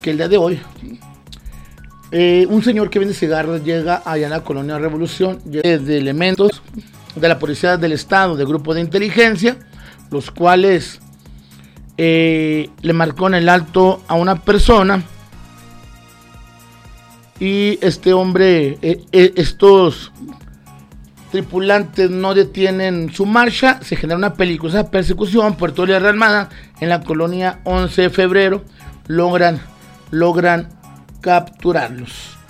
que el día de hoy un señor que vende cigarros llega allá en la colonia Revolución de elementos de la policía del estado, de grupo de inteligencia, los cuales le marcó en el alto a una persona y este hombre, estos tripulantes no detienen su marcha, se genera una peligrosa persecución por toda la Real Armada en la colonia 11 de febrero, logran capturarlos.